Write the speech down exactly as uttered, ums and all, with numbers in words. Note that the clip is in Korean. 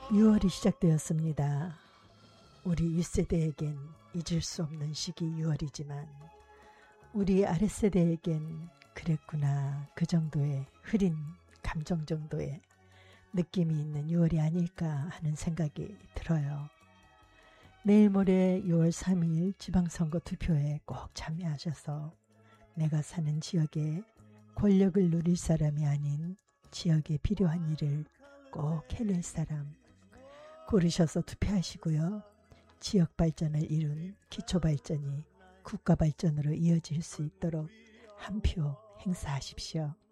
유월이 시작되었습니다. 우리 윗세대에겐 잊을 수 없는 시기 유월이지만 우리 아랫세대에겐 그랬구나 그 정도의 흐린 감정 정도의 느낌이 있는 유월이 아닐까 하는 생각이 들어요. 내일 모레 유월 삼일 지방선거 투표에 꼭 참여하셔서 내가 사는 지역에 권력을 누릴 사람이 아닌 지역에 필요한 일을 꼭 해낼 사람 고르셔서 투표하시고요. 지역 발전을 이룬 기초 발전이 국가 발전으로 이어질 수 있도록 한 표 행사하십시오.